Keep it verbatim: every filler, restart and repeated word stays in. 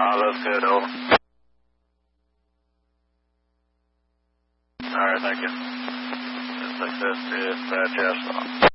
Uh, that's good, over. Alright, thank you. Just like this, dispatch, yes.